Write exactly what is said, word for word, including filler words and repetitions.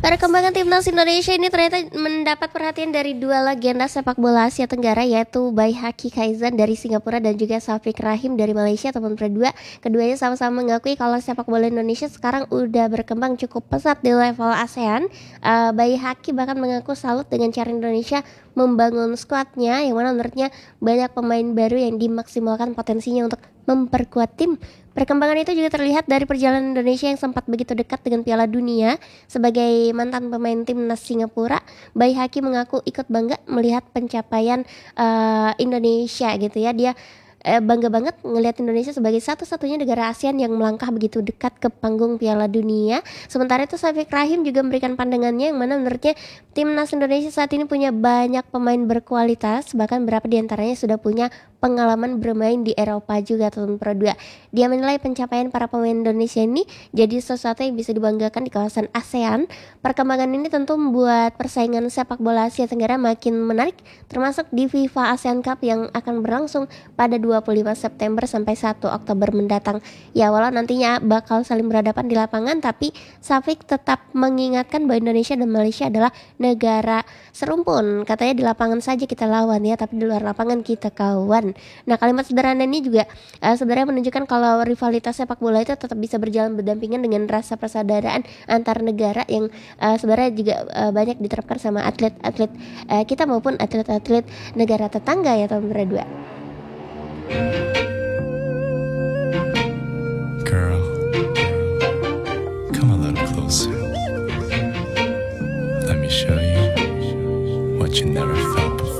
Perkembangan timnas Indonesia ini ternyata mendapat perhatian dari dua legenda sepak bola Asia Tenggara, yaitu Bayi Haki Kaizan dari Singapura dan juga Syafiq Rahim dari Malaysia. Teman berdua, keduanya sama-sama mengakui kalau sepak bola Indonesia sekarang udah berkembang cukup pesat di level ASEAN. Uh, Bayi Haki bahkan mengaku salut dengan cara Indonesia membangun skuadnya, yang mana menurutnya banyak pemain baru yang dimaksimalkan potensinya untuk memperkuat tim. Perkembangan itu juga terlihat dari perjalanan Indonesia yang sempat begitu dekat dengan Piala Dunia. Sebagai mantan pemain timnas Singapura, Bayi Haki mengaku ikut bangga melihat pencapaian uh, Indonesia gitu ya. Dia eh, bangga banget ngelihat Indonesia sebagai satu-satunya negara ASEAN yang melangkah begitu dekat ke panggung Piala Dunia. Sementara itu Syafiq Rahim juga memberikan pandangannya, yang mana menurutnya timnas Indonesia saat ini punya banyak pemain berkualitas, bahkan beberapa diantaranya sudah punya pengalaman bermain di Eropa juga, teman Pro dua. Dia menilai pencapaian para pemain Indonesia ini jadi sesuatu yang bisa dibanggakan di kawasan ASEAN. Perkembangan ini tentu membuat persaingan sepak bola Asia Tenggara makin menarik, termasuk di FIFA ASEAN Cup yang akan berlangsung pada dua puluh lima September sampai satu Oktober mendatang. Ya, walau nantinya bakal saling berhadapan di lapangan, tapi Syafiq tetap mengingatkan bahwa Indonesia dan Malaysia adalah negara serumpun. Katanya di lapangan saja kita lawan ya, tapi di luar lapangan kita kawan. Nah, kalimat sederhana ini juga uh, sebenarnya menunjukkan kalau rivalitas sepak bola itu tetap bisa berjalan berdampingan dengan rasa persaudaraan antar negara yang uh, sebenarnya juga uh, banyak diterapkan sama atlet-atlet uh, kita maupun atlet-atlet negara tetangga ya, tahun berdua. Girl, come a little closer. Let me show you what you never felt.